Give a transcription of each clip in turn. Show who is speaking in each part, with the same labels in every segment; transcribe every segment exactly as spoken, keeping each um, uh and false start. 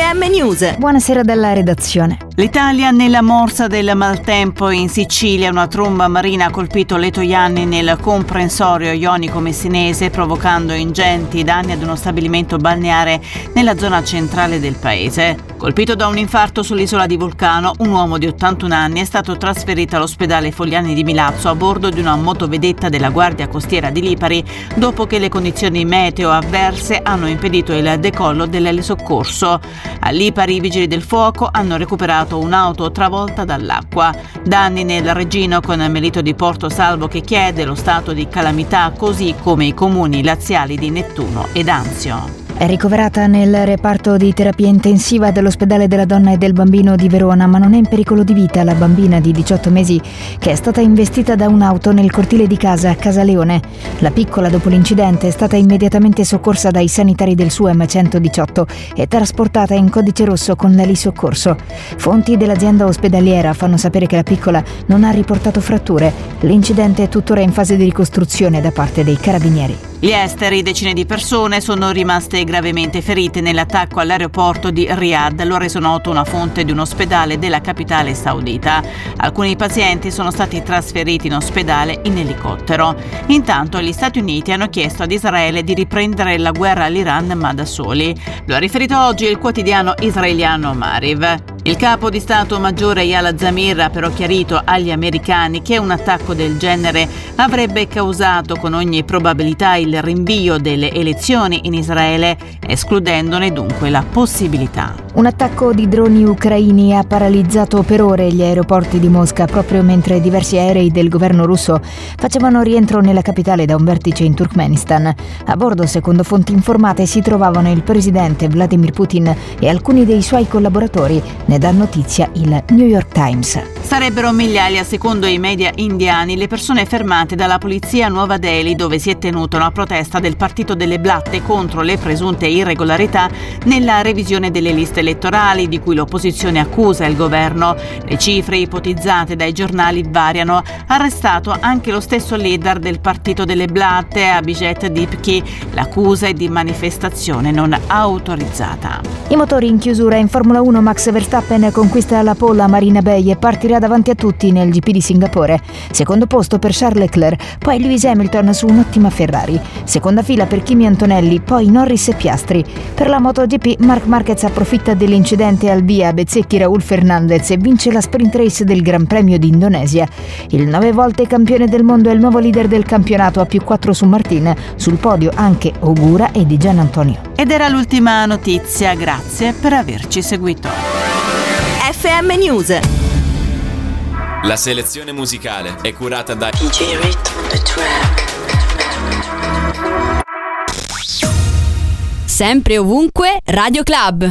Speaker 1: F M News.
Speaker 2: Buonasera dalla redazione.
Speaker 3: L'Italia nella morsa del maltempo. In Sicilia una tromba marina ha colpito Letojanni nel comprensorio ionico messinese, provocando ingenti danni ad uno stabilimento balneare nella zona centrale del paese. Colpito da un infarto sull'isola di Vulcano, un uomo di ottantuno anni è stato trasferito all'ospedale Fogliani di Milazzo a bordo di una motovedetta della Guardia Costiera di Lipari, dopo che le condizioni meteo avverse hanno impedito il decollo dell'elisoccorso. A Lipari i vigili del fuoco hanno recuperato un'auto travolta dall'acqua. Danni nel Regino, con Melito di Porto Salvo che chiede lo stato di calamità, così come i comuni laziali di Nettuno ed Anzio.
Speaker 2: È ricoverata nel reparto di terapia intensiva dell'ospedale della donna e del bambino di Verona, ma non è in pericolo di vita la bambina di diciotto mesi che è stata investita da un'auto nel cortile di casa a Casaleone. La piccola, dopo l'incidente, è stata immediatamente soccorsa dai sanitari del S U E M centodiciotto e trasportata in codice rosso con l'elisoccorso. Fonti dell'azienda ospedaliera fanno sapere che la piccola non ha riportato fratture. L'incidente è tuttora in fase di ricostruzione da parte dei carabinieri.
Speaker 3: Gli esteri, decine di persone sono rimaste gravemente ferite nell'attacco all'aeroporto di Riyadh, lo ha reso noto una fonte di un ospedale della capitale saudita. Alcuni pazienti sono stati trasferiti in ospedale in elicottero. Intanto gli Stati Uniti hanno chiesto ad Israele di riprendere la guerra all'Iran, ma da soli. Lo ha riferito oggi il quotidiano israeliano Mariv. Il capo di Stato Maggiore Eyal Zamir ha però chiarito agli americani che un attacco del genere avrebbe causato con ogni probabilità il rinvio delle elezioni in Israele, escludendone dunque la possibilità.
Speaker 2: Un attacco di droni ucraini ha paralizzato per ore gli aeroporti di Mosca, proprio mentre diversi aerei del governo russo facevano rientro nella capitale da un vertice in Turkmenistan. A bordo, secondo fonti informate, si trovavano il presidente Vladimir Putin e alcuni dei suoi collaboratori. Ne dà notizia il New York Times.
Speaker 3: Sarebbero migliaia, secondo i media indiani, le persone fermate dalla polizia a Nuova Delhi, dove si è tenuta una protesta del partito delle blatte contro le presunte irregolarità nella revisione delle liste elettorali, di cui l'opposizione accusa il governo. Le cifre ipotizzate dai giornali variano. Arrestato anche lo stesso leader del partito delle blatte, Abhijit Dipki. L'accusa è di manifestazione non autorizzata.
Speaker 2: I motori in chiusura. In Formula uno Max Verstappen conquista la pole a Marina Bay e partirà davanti a tutti nel G P di Singapore. Secondo posto per Charles Leclerc, poi Lewis Hamilton su un'ottima Ferrari. Seconda fila per Kimi Antonelli, poi Norris e Piastri. Per la MotoGP Marc Marquez approfitta dell'incidente al via, bezzecchi Raul Fernandez e vince la sprint race del Gran Premio di Indonesia. Il nove volte campione del mondo è il nuovo leader del campionato a più quattro su Martin. Sul podio anche Ogura e Di Gianantonio.
Speaker 3: Ed era l'ultima notizia, grazie per averci seguito.
Speaker 1: F M News.
Speaker 4: La selezione musicale è curata da D J
Speaker 5: Rhythm on the track.
Speaker 1: Sempre ovunque Radio Club.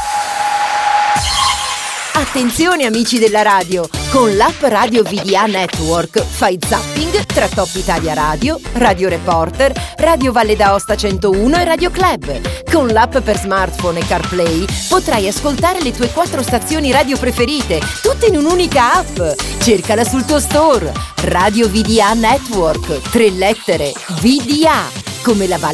Speaker 1: Attenzione amici della radio, con l'app Radio V D A Network fai zapping tra Top Italia Radio, Radio Reporter, Radio Valle d'Aosta centouno e Radio Club. Con l'app per smartphone e CarPlay potrai ascoltare le tue quattro stazioni radio preferite, tutte in un'unica app. Cercala sul tuo store. Radio V D A Network, tre lettere, V D A, come la Valle